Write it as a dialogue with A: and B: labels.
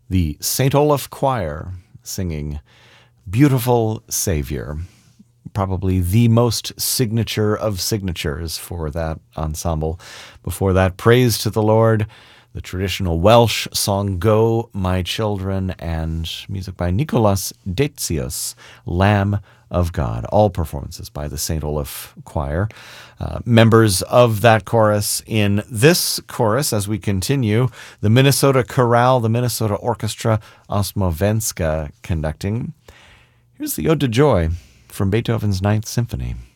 A: the St. Olaf Choir singing Beautiful Savior, probably the most signature of signatures for that ensemble. Before that, Praise to the Lord, the traditional Welsh song Go, My Children, and music by Nicholas Detzius, Lamb of God. All performances by the St. Olaf Choir. Members of that chorus in this chorus, as we continue, the Minnesota Chorale, the Minnesota Orchestra Osmovenska conducting. Here's the Ode to Joy from Beethoven's Ninth Symphony.